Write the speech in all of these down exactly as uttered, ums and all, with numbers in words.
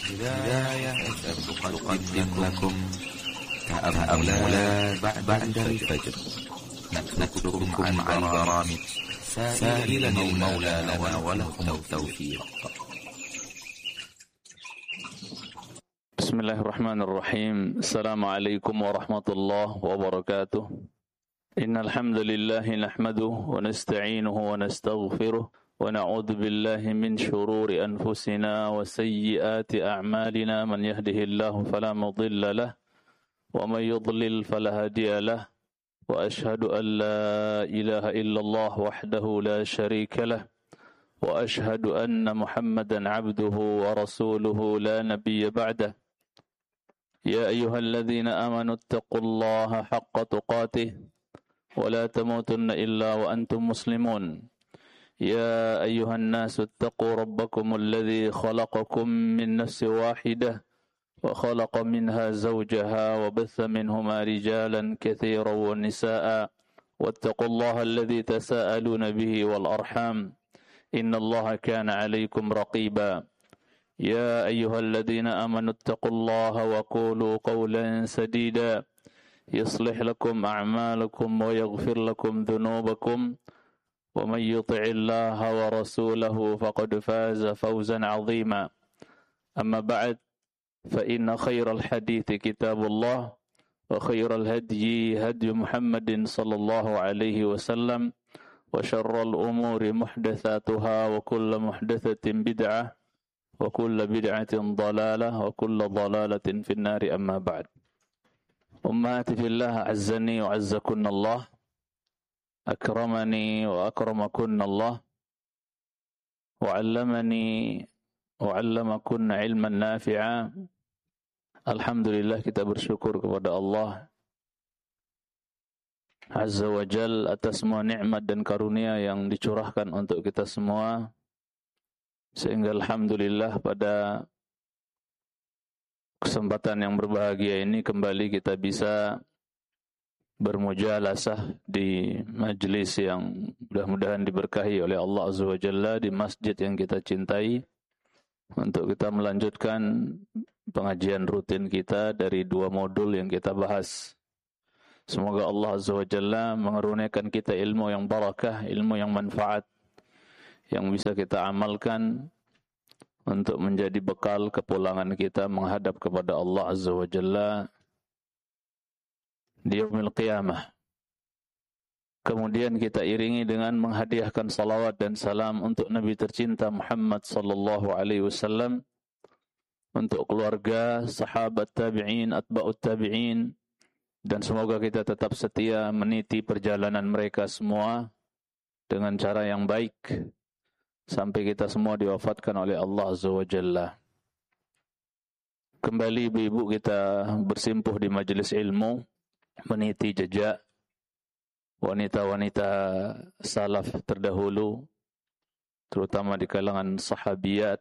هداية تقدم لكم تأملات بعد الفجر نترككم مع البرامج سائلا المولى لنا ولكم التوفيق. بسم الله الرحمن الرحيم. السلام عليكم ورحمة الله وبركاته. إن الحمد لله نحمده ونستعينه ونستغفره ونعوذ بالله من شرور أنفسنا وسيئات أعمالنا. من يهده الله فلا مضل له ومن يضلل فلا هادي له وأشهد أن لا إله إلا الله وحده لا شريك له وأشهد أن محمدا عبده ورسوله لا نبي بعده. يا أيها الذين آمنوا اتقوا الله حق تقاته ولا تموتن إلا وأنتم مسلمون. يا أيها الناس اتقوا ربكم الذي خلقكم من نفس واحدة وخلق منها زوجها وبث منهما رجالا كثيرا ونساء واتقوا الله الذي تساءلون به والأرحام إن الله كان عليكم رقيبا. يا أيها الذين آمنوا اتقوا الله وقولوا قولا سديدا يصلح لكم أعمالكم ويغفر لكم ذنوبكم ومن يطع الله ورسوله فقد فاز فوزا عظيما. أما بعد فإن خير الحديث كتاب الله وخير الهدي هدي محمد صلى الله عليه وسلم وشر الأمور محدثاتها وكل محدثة بدعة وكل بدعة ضلالة وكل ضلالة في النار. أما بعد. أمهاتي في الله عزني وعزكن الله أكرمني وأكرمكن الله وعلمني وعلمكن علما نافعا. Alhamdulillah, kita bersyukur kepada Allah Azza wa Jal atas semua nikmat dan karunia yang dicurahkan untuk kita semua, sehingga alhamdulillah pada kesempatan yang berbahagia ini kembali kita bisa bermujalasah di majlis yang mudah-mudahan diberkahi oleh Allah Azza wa Jalla di masjid yang kita cintai, untuk kita melanjutkan pengajian rutin kita dari dua modul yang kita bahas. Semoga Allah Azza wa Jalla mengaruniakan kita ilmu yang barakah, ilmu yang manfaat, yang bisa kita amalkan untuk menjadi bekal kepulangan kita menghadap kepada Allah Azza wa Jalla di yaumil qiyamah. Kemudian kita iringi dengan menghadiahkan salawat dan salam untuk Nabi tercinta Muhammad sallallahu alaihi wasallam, untuk keluarga, sahabat tabi'in, atba'ut tabi'in, dan semoga kita tetap setia meniti perjalanan mereka semua dengan cara yang baik sampai kita semua diwafatkan oleh Allah Azza wa Jalla. Kembali ibu-ibu kita bersimpuh di majelis ilmu, meniti jejak wanita-wanita salaf terdahulu, terutama di kalangan sahabiyat,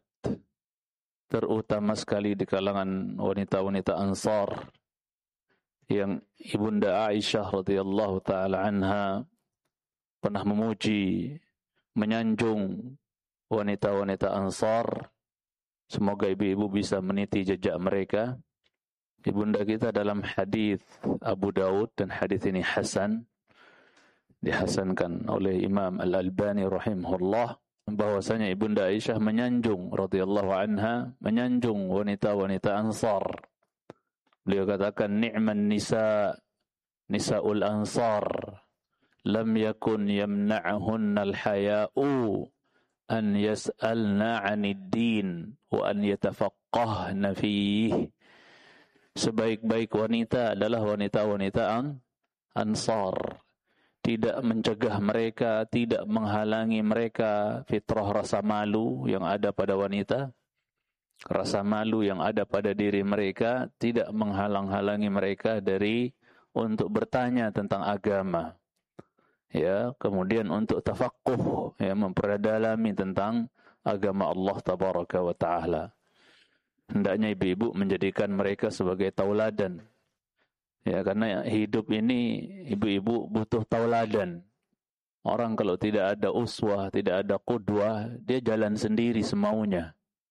terutama sekali di kalangan wanita-wanita Ansar yang Ibunda Aisyah radhiyallahu taala anha pernah memuji, menyanjung wanita-wanita Ansar. Semoga ibu-ibu bisa meniti jejak mereka. Ibunda kita dalam hadis Abu Daud, dan hadis ini hasan, dihasankan oleh Imam Al-Albani rahimahullah, bahwasanya Ibunda Aisyah menyanjung radhiyallahu anha, menyanjung wanita-wanita Ansar. Beliau katakan, ni'man nisa nisaul ansar lam yakun yamna'hunna al-haya'u an yas'alna 'anid din wa an yatafaqqahna fihi. Sebaik-baik wanita adalah wanita-wanita Ansar. Tidak mencegah mereka, tidak menghalangi mereka fitrah rasa malu yang ada pada wanita. Rasa malu yang ada pada diri mereka tidak menghalang-halangi mereka dari untuk bertanya tentang agama. Ya, kemudian untuk tafaqquh, ya, memperdalami tentang agama Allah tabaraka wa taala. Hendaknya ibu-ibu menjadikan mereka sebagai tauladan. Ya, karena hidup ini ibu-ibu butuh tauladan. Orang kalau tidak ada uswah, tidak ada qudwah, dia jalan sendiri semaunya.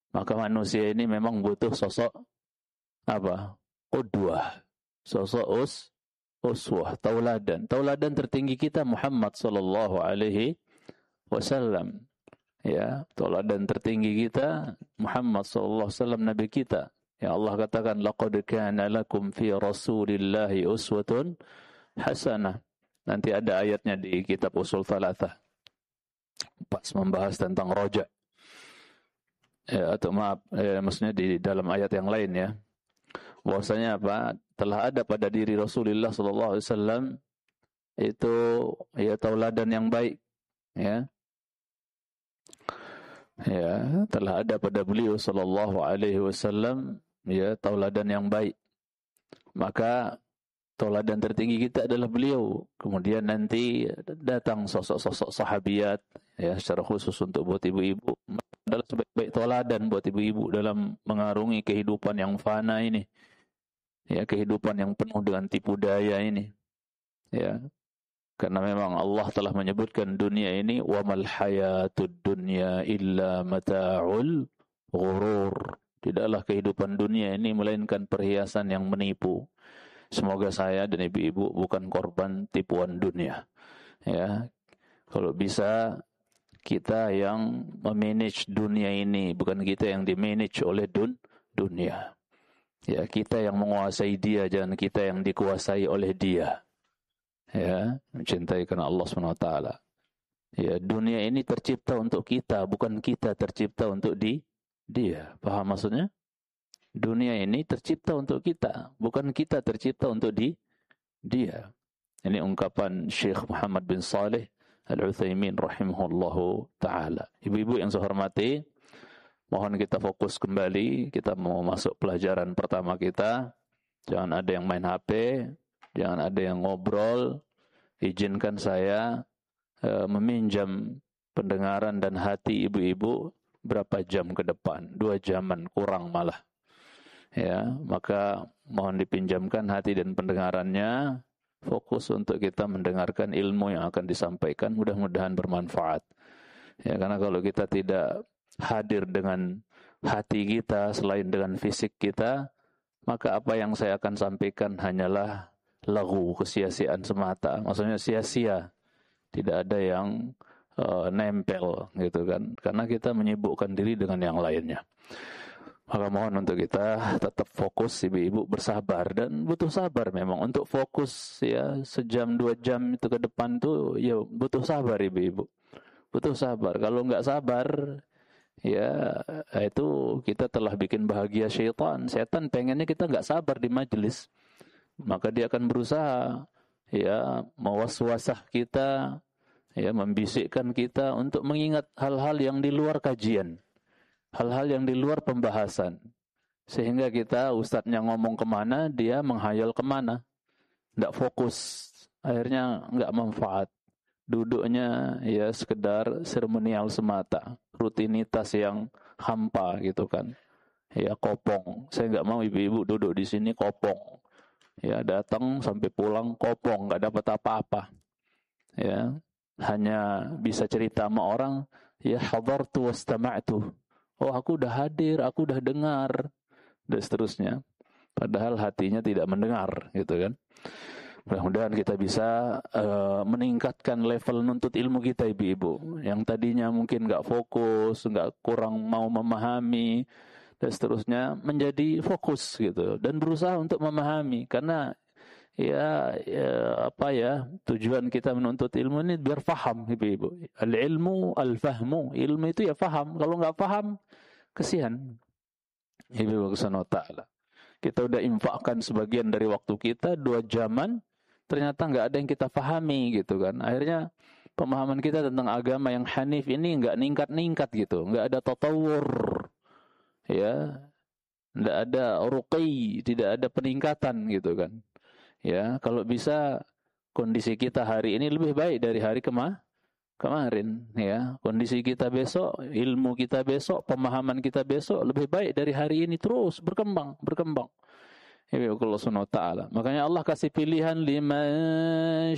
Maka manusia ini memang butuh sosok apa? Qudwah. Sosok us, uswah, tauladan. Tauladan tertinggi kita Muhammad sallallahu alaihi wasallam. Ya, tauladan tertinggi kita Muhammad sallallahu alaihi wasallam, nabi kita. Ya Allah katakan laqad kana lakum fi Rasulillahi uswatun hasanah. Nanti ada ayatnya di kitab Usul Thalathah. Pas membahas tentang roja. Ya, atau maaf, eh, maksudnya di dalam ayat yang lain ya. Bahwasanya apa? Telah ada pada diri Rasulullah sallallahu alaihi wasallam itu ya tauladan yang baik, ya. Ya, telah ada pada beliau sallallahu alaihi wasallam ya tauladan yang baik. Maka tauladan tertinggi kita adalah beliau. Kemudian nanti datang sosok-sosok sahabiat ya secara khusus untuk buat ibu-ibu. Adalah sebaik-baik tauladan buat ibu-ibu dalam mengarungi kehidupan yang fana ini. Ya, kehidupan yang penuh dengan tipu daya ini. Ya. Karena memang Allah telah menyebutkan dunia ini wa mal hayatud dunya illa mata'ul ghurur. Tidaklah kehidupan dunia ini melainkan perhiasan yang menipu. Semoga saya dan ibu-ibu bukan korban tipuan dunia. Ya. Kalau bisa kita yang memanage dunia ini, bukan kita yang dimanage oleh dun dunia. Ya, kita yang menguasai dia, jangan kita yang dikuasai oleh dia. Ya, mencintai karena Allah subhanahu wa taala. Ya, dunia ini tercipta untuk kita, bukan kita tercipta untuk di dia. Paham maksudnya? Dunia ini tercipta untuk kita, bukan kita tercipta untuk di dia. Ini ungkapan Syekh Muhammad bin Saleh Al-Utsaimin rahimahullahu taala. Ibu-ibu yang saya hormati, mohon kita fokus kembali. Kita mau masuk pelajaran pertama kita. Jangan ada yang main H P, jangan ada yang ngobrol. Izinkan saya uh, meminjam pendengaran dan hati ibu-ibu berapa jam ke depan? Dua jaman kurang malah. Ya, maka mohon dipinjamkan hati dan pendengarannya. Fokus untuk kita mendengarkan ilmu yang akan disampaikan. Mudah-mudahan bermanfaat. Ya, karena kalau kita tidak hadir dengan hati kita selain dengan fisik kita, maka apa yang saya akan sampaikan hanyalah lagu, kesia-siaan semata. Maksudnya sia-sia, tidak ada yang uh, nempel gitu kan, karena kita menyibukkan diri dengan yang lainnya. Maka mohon untuk kita tetap fokus, ibu-ibu bersabar, dan butuh sabar memang untuk fokus ya sejam dua jam itu ke depan tuh ya butuh sabar ibu-ibu, butuh sabar. Kalau nggak sabar ya itu kita telah bikin bahagia syaitan. Setan pengennya kita nggak sabar di majelis, maka dia akan berusaha ya mewaswasah kita, ya membisikkan kita untuk mengingat hal-hal yang di luar kajian, hal-hal yang di luar pembahasan, sehingga kita ustadznya ngomong kemana dia menghayal kemana, nggak fokus, akhirnya nggak manfaat. Duduknya ya sekedar seremonial semata, rutinitas yang hampa gitu kan. Ya kopong. Saya nggak mau ibu-ibu duduk di sini kopong. Ya datang sampai pulang kopong, nggak dapat apa-apa. Ya hanya bisa cerita sama orang. Ya hadartu wastama'tu. Oh aku udah hadir, aku udah dengar, dan seterusnya. Padahal hatinya tidak mendengar, gitu kan. Mudah-mudahan kita bisa uh, meningkatkan level nuntut ilmu kita ibu-ibu. Yang tadinya mungkin nggak fokus, nggak kurang mau memahami, dan seterusnya menjadi fokus gitu. Dan berusaha untuk memahami. Karena ya, ya apa ya tujuan kita menuntut ilmu ini biar faham ibu-ibu. Al-ilmu al-fahmu. Ilmu itu ya faham. Kalau nggak faham, kesian. Ibu-ibu subhanahu wa ta'ala. Kita udah infakkan sebagian dari waktu kita, dua jaman, ternyata nggak ada yang kita pahami gitu kan. Akhirnya pemahaman kita tentang agama yang hanif ini nggak ningkat-ningkat gitu, nggak ada tatawur, ya, nggak ada ruqi, tidak ada peningkatan gitu kan. Ya, kalau bisa kondisi kita hari ini lebih baik dari hari kema kemarin, ya. Kondisi kita besok, ilmu kita besok, pemahaman kita besok lebih baik dari hari ini, terus berkembang, berkembang. Ya Allah subhanahu wa ta'ala. Makanya Allah kasih pilihan liman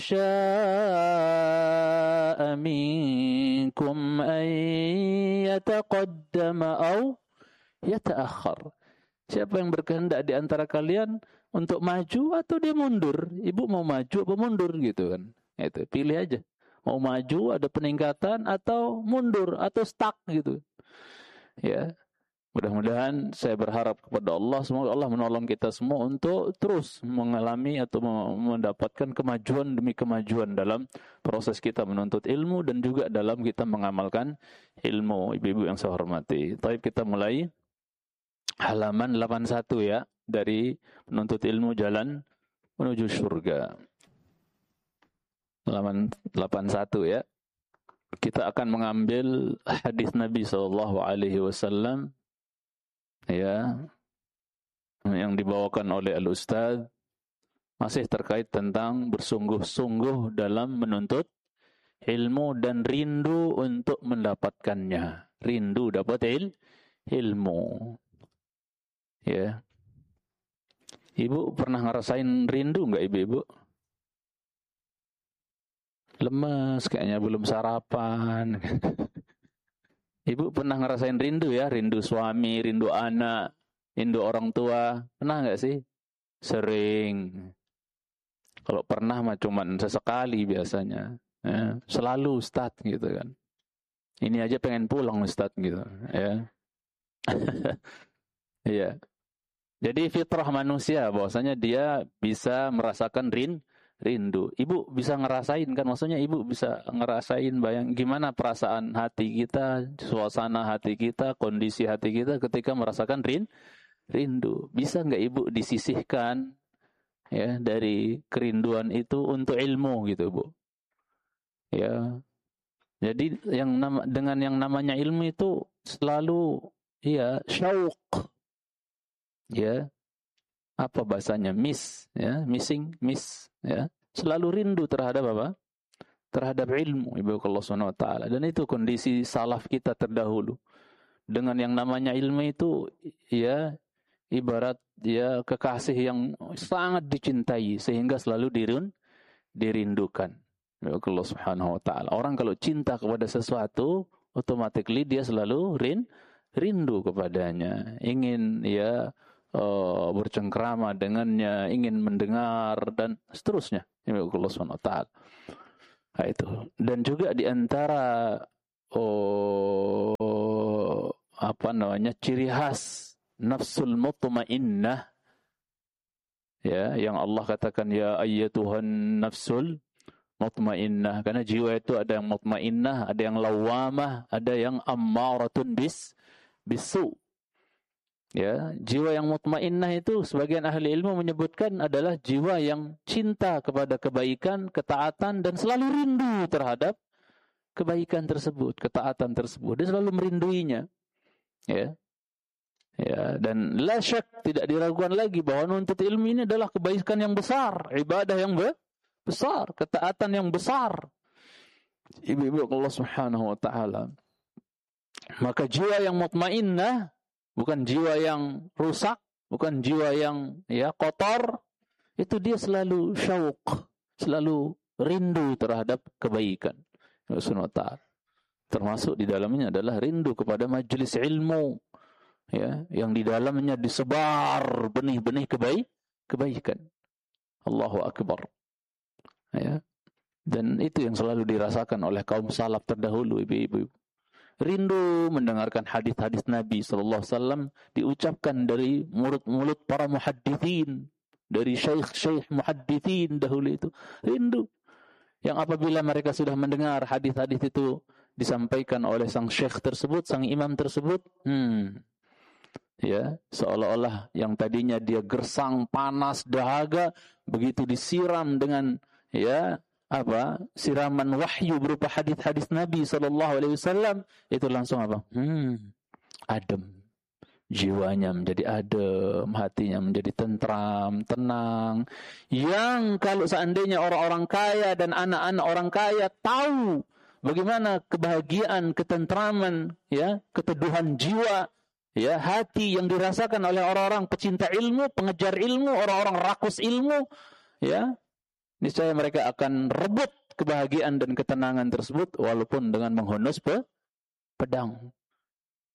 syaa'a minkum an yataqaddama aw yata'akhkhar. Siapa yang berkehendak di antara kalian untuk maju atau dia mundur? Ibu mau maju apa mundur gitu kan? Itu pilih aja. Mau maju ada peningkatan atau mundur atau stuck gitu. Ya. Mudah-mudahan saya berharap kepada Allah, semoga Allah menolong kita semua untuk terus mengalami atau mendapatkan kemajuan demi kemajuan dalam proses kita menuntut ilmu dan juga dalam kita mengamalkan ilmu. Ibu-ibu yang saya hormati. Baik, kita mulai halaman delapan puluh satu ya, dari menuntut ilmu jalan menuju surga. Halaman delapan puluh satu ya. Kita akan mengambil hadis Nabi sallallahu alaihi wasallam ya, yang dibawakan oleh Al-Ustaz, masih terkait tentang bersungguh-sungguh dalam menuntut ilmu dan rindu untuk mendapatkannya. Rindu dapat il, ilmu. Ya. Ibu pernah ngerasain rindu enggak ibu-ibu? Lemes, kayaknya belum sarapan. Ibu pernah ngerasain rindu ya? Rindu suami, rindu anak, rindu orang tua. Pernah nggak sih? Sering. Kalau pernah mah cuman sesekali biasanya. Ya, selalu Ustaz gitu kan. Ini aja pengen pulang Ustaz gitu. Ya. Iya. Jadi fitrah manusia bahwasanya dia bisa merasakan rin, rindu. Ibu bisa ngerasain kan, maksudnya ibu bisa ngerasain bayang gimana perasaan hati kita, suasana hati kita, kondisi hati kita ketika merasakan rin, rindu. Bisa nggak ibu disisihkan ya dari kerinduan itu untuk ilmu gitu, Bu? Ya. Jadi yang nama, dengan yang namanya ilmu itu selalu ya syauq. Ya. Apa bahasanya? Miss, ya, missing, miss, ya. Selalu rindu terhadap apa? Terhadap ilmu, ibu Allah subhanahu wa taala. Dan itu kondisi salaf kita terdahulu. Dengan yang namanya ilmu itu, ya, ibarat ya kekasih yang sangat dicintai sehingga selalu dirun, dirindukan. Ibu Allah subhanahu wa taala. Orang kalau cinta kepada sesuatu, automatically dia selalu rin, rindu kepadanya. Ingin ya Uh, bercengkrama dengannya, ingin mendengar dan seterusnya. Allah subhanahu wa taala. Nah, itu. Dan juga di antara oh, apa namanya ciri khas nafsul mutmainnah ya, yang Allah katakan ya ayyatuhan nafsul mutmainnah, karena jiwa itu ada yang mutmainnah, ada yang lawamah, ada yang ammaratun bis bisu. Ya, jiwa yang mutmainnah itu sebagian ahli ilmu menyebutkan adalah jiwa yang cinta kepada kebaikan, ketaatan dan selalu rindu terhadap kebaikan tersebut, ketaatan tersebut. Dia selalu merinduinya. Ya. Ya, dan la syak, tidak diragukan lagi bahwa nuntut ilmu ini adalah kebaikan yang besar, ibadah yang besar, ketaatan yang besar. Ibu-ibu Allah Subhanahu wa taala. Maka jiwa yang mutmainnah bukan jiwa yang rusak, bukan jiwa yang ya kotor, itu dia selalu syauq, selalu rindu terhadap kebaikan. Subhanahu. Termasuk di dalamnya adalah rindu kepada majelis ilmu, ya, yang di dalamnya disebar benih-benih kebaik, kebaikan. Allahu Akbar. Ya. Dan itu yang selalu dirasakan oleh kaum salaf terdahulu, ibu-ibu. Rindu mendengarkan hadis-hadis Nabi sallallahu alaihi wasallam diucapkan dari mulut-mulut para muhadditsin, dari syekh-syekh muhadditsin dahulu itu. Rindu. Yang apabila mereka sudah mendengar hadis-hadis itu disampaikan oleh sang syekh tersebut, sang imam tersebut, hmm, ya, seolah-olah yang tadinya dia gersang, panas, dahaga, begitu disiram dengan ya apa siraman wahyu berupa hadis-hadis Nabi sallallahu alaihi wasallam, itu langsung apa? Hmm, adem. Jiwanya menjadi adem, hatinya menjadi tentram, tenang. Yang kalau seandainya orang-orang kaya dan anak-anak orang kaya tahu bagaimana kebahagiaan, ketentraman, ya, keteduhan jiwa, ya, hati yang dirasakan oleh orang-orang pecinta ilmu, pengejar ilmu, orang-orang rakus ilmu, ya, niscaya mereka akan rebut kebahagiaan dan ketenangan tersebut walaupun dengan menghunus pe pedang.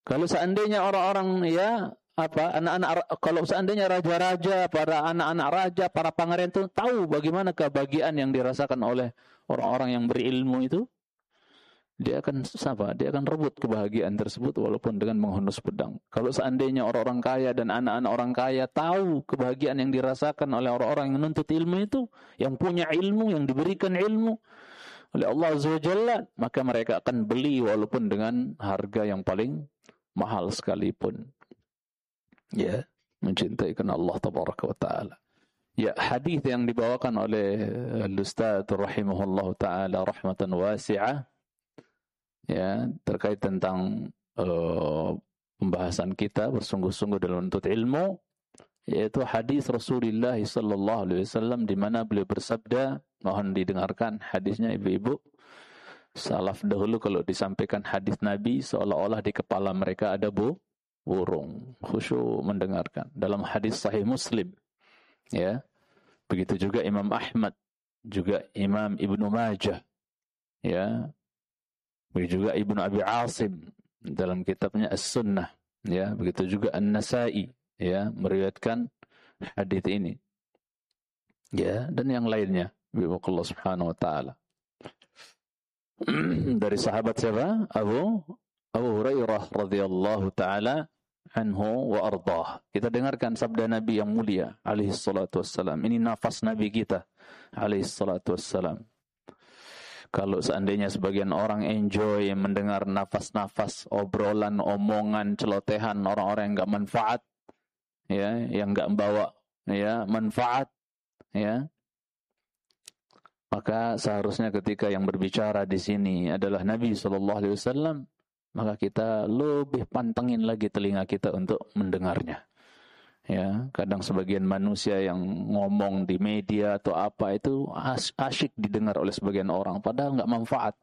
Kalau seandainya orang-orang ya apa anak-anak kalau seandainya raja-raja, para anak-anak raja, para pangeran itu tahu bagaimana kebahagiaan yang dirasakan oleh orang-orang yang berilmu itu, dia akan apa? Dia akan rebut kebahagiaan tersebut walaupun dengan menghunus pedang. Kalau seandainya orang-orang kaya dan anak-anak orang kaya tahu kebahagiaan yang dirasakan oleh orang-orang yang menuntut ilmu itu, yang punya ilmu, yang diberikan ilmu oleh Allah Azza wa Jalla, maka mereka akan beli walaupun dengan harga yang paling mahal sekalipun. Ya, mencintai karena Allah Tabaraka wa Ta'ala. Ya, hadis yang dibawakan oleh Al-Ustaz rahimahullah ta'ala rahmatan wasi'ah, ya, terkait tentang uh, pembahasan kita bersungguh-sungguh dalam menuntut ilmu, yaitu hadis Rasulullah sallallahu alaihi wasallam di mana beliau bersabda, mohon didengarkan hadisnya ibu-ibu. Salaf dahulu kalau disampaikan hadis Nabi seolah-olah di kepala mereka ada bu, burung, khusyuk mendengarkan. Dalam hadis Sahih Muslim, ya, begitu juga Imam Ahmad, juga Imam Ibnu Majah, ya, begitu juga Ibnu Abi Asim dalam kitabnya As-Sunnah, ya, begitu juga An-Nasa'i, ya, meriwayatkan hadis ini, ya, dan yang lainnya, biwaqallah subhanahu wa ta'ala. Dari sahabat siapa? Abu Abu Hurairah radhiyallahu taala anhu wa ardhah. Kita dengarkan sabda Nabi yang mulia alaihi salatu wassalam. Ini nafas Nabi kita alaihi salatu wassalam. Kalau seandainya sebagian orang enjoy mendengar nafas-nafas obrolan, omongan, celotehan orang-orang yang enggak manfaat, ya, yang enggak membawa ya manfaat, ya, maka seharusnya ketika yang berbicara di sini adalah Nabi sallallahu alaihi wasallam, maka kita lebih pantengin lagi telinga kita untuk mendengarnya. Ya, kadang sebagian manusia yang ngomong di media atau apa itu asyik didengar oleh sebagian orang, padahal nggak manfaat.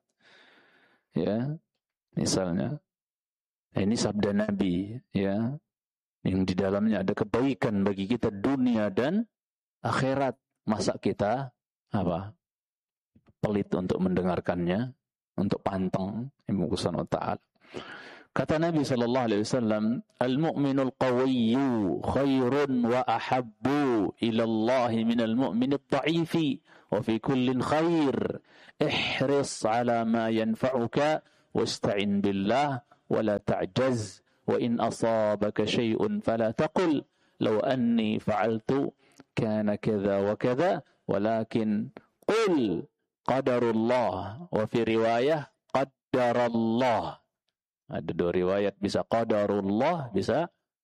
Ya, misalnya ini sabda Nabi, ya, yang di dalamnya ada kebaikan bagi kita dunia dan akhirat. Masa kita apa? Pelit untuk mendengarkannya, untuk pantang. Ibu Subhanahu wa ta'ala. Kata Nabi sallallahu alaihi wasallam, "Al-mu'minul qawiyyu khairun wa ahabbu ila Allah minal mu'minid dha'ifi wa fi kullin khair. Ihris 'ala ma yanfa'uka wasta'in billah wa la ta'jaz wa in asabaka shay'un fala taqul law anni fa'altu kana kadza wa kadza walakin qul qadarullah wa fi riwayah qaddarallah." Ada dua riwayat, bisa qadarullah, bisa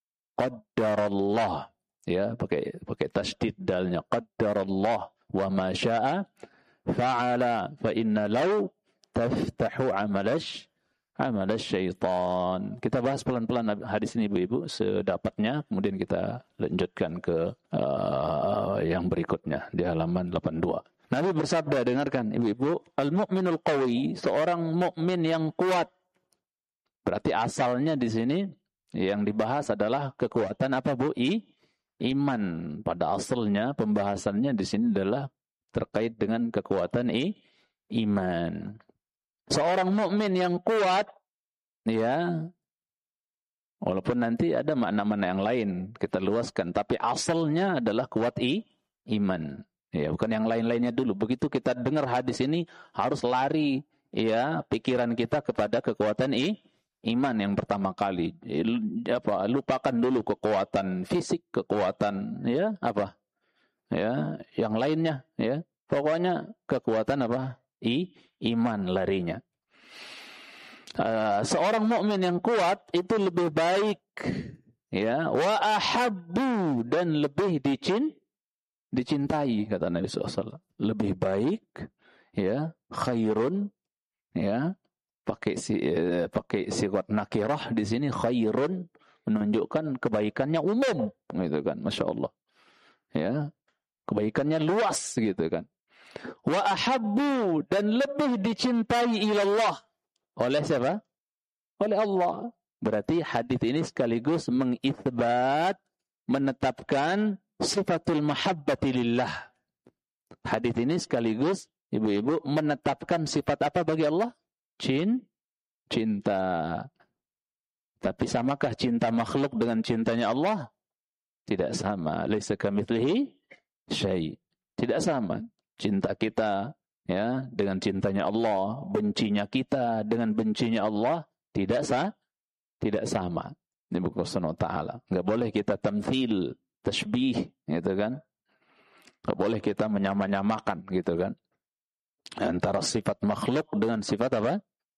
qaddarallah, ya, pakai pakai tasydid dalnya, qaddarallah wa ma syaa fa'ala fa inna law taftahu amalash amalash syaitan. Kita bahas pelan-pelan hadis ini ibu-ibu sedapatnya, kemudian kita lanjutkan ke uh, yang berikutnya di halaman delapan puluh dua. Nabi bersabda, dengarkan ibu-ibu, al-mu'minul qawi, seorang mukmin yang kuat. Berarti asalnya di sini yang dibahas adalah kekuatan apa, Bu? I, iman. Pada asalnya pembahasannya di sini adalah terkait dengan kekuatan i, iman. Seorang mukmin yang kuat, ya, walaupun nanti ada makna-makna yang lain kita luaskan, tapi asalnya adalah kuat i, iman. Ya, bukan yang lain-lainnya dulu. Begitu kita dengar hadis ini harus lari, ya, pikiran kita kepada kekuatan i, iman yang pertama kali. Apa? Lupakan dulu kekuatan fisik, kekuatan, ya, apa? Ya, yang lainnya, ya. Pokoknya kekuatan apa? I, iman larinya. Uh, seorang mukmin yang kuat itu lebih baik, ya, wa ahabbu, dan lebih dicin dicintai, kata Nabi sallallahu alaihi wasallam. Lebih baik, ya, khairun, ya, pakai si eh, pakai sigat nakirah di sini, khairun, menunjukkan kebaikannya umum, gitu kan, masya Allah, ya, kebaikannya luas, gitu kan. Wa ahabbu, dan lebih dicintai ilallah, oleh siapa? Oleh Allah. Berarti hadis ini sekaligus mengitsbat, menetapkan sifatul mahabbati lillah. Hadis ini sekaligus ibu-ibu menetapkan sifat apa bagi Allah? Cin, cinta. Tapi samakah cinta makhluk dengan cintanya Allah? Tidak sama. Laisa kamitslihi syai'. Tidak sama. Cinta kita ya dengan cintanya Allah, bencinya kita dengan bencinya Allah tidak sah, tidak sama. Ini buku Subhanahu wa ta'ala. Enggak boleh kita tamthil, tashbih, gitu kan? Enggak boleh kita menyama-nyamakan, gitu kan? Antara sifat makhluk dengan sifat apa?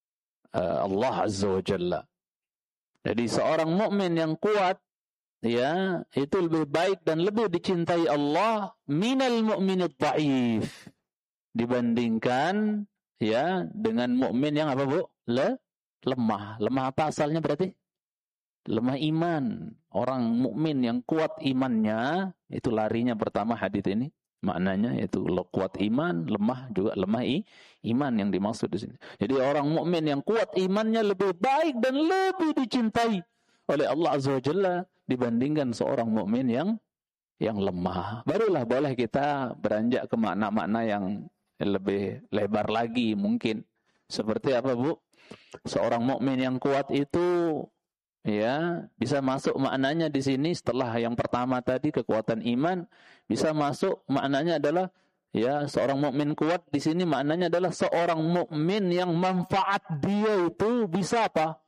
Uh, Allah Azza wa Jalla. Jadi seorang mukmin yang kuat ya, itu lebih baik dan lebih dicintai Allah minal mu'minid dha'if dibandingkan ya dengan mukmin yang apa, Bu? Le, lemah. Lemah apa asalnya berarti? Lemah iman. Orang mukmin yang kuat imannya itu larinya pertama hadis ini. Maknanya itu kuat iman, lemah juga lemah i, iman yang dimaksud di sini. Jadi orang mukmin yang kuat imannya lebih baik dan lebih dicintai oleh Allah Azza wa Jalla dibandingkan seorang mukmin yang yang lemah. Barulah boleh kita beranjak ke makna-makna yang lebih lebar lagi mungkin. Seperti apa, Bu? Seorang mukmin yang kuat itu ya bisa masuk maknanya di sini setelah yang pertama tadi kekuatan iman, bisa masuk maknanya adalah ya seorang mukmin kuat di sini maknanya adalah seorang mukmin yang manfaat dia itu bisa apa?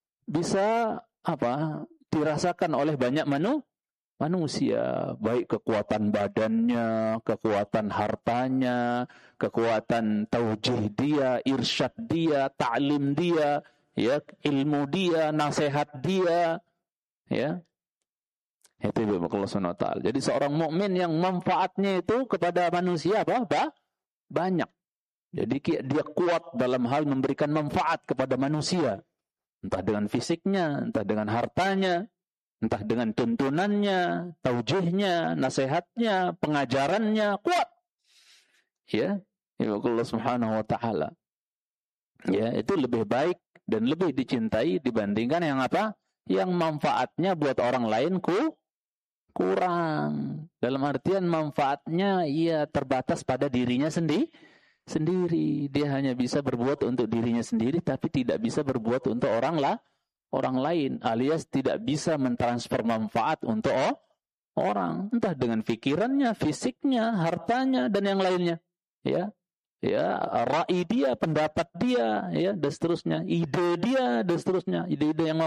Bisa apa? Dirasakan oleh banyak manu, manusia, baik kekuatan badannya, kekuatan hartanya, kekuatan taujih dia, irsyad dia, ta'lim dia, ya, ilmu dia, nasihat dia, ya. Itu Allah Subhanahu wa ta'ala. Jadi seorang mukmin yang manfaatnya itu kepada manusia apa? Ba? Banyak. Jadi dia kuat dalam hal memberikan manfaat kepada manusia. Entah dengan fisiknya, entah dengan hartanya, entah dengan tuntunannya, taujihnya, nasihatnya, pengajarannya, kuat. Ya, ya Allah Subhanahu wa ta'ala. Ya, itu lebih baik dan lebih dicintai dibandingkan yang apa? Yang manfaatnya buat orang lain ku kurang. Dalam artian manfaatnya ia terbatas pada dirinya sendiri. Sendiri. Dia hanya bisa berbuat untuk dirinya sendiri tapi tidak bisa berbuat untuk orang lah, orang lain, alias tidak bisa mentransfer manfaat untuk oh, orang, entah dengan pikirannya, fisiknya, hartanya dan yang lainnya. Ya. Ya, rai dia, pendapat dia, ya, dan seterusnya, ide dia, dan seterusnya, ide-ide yang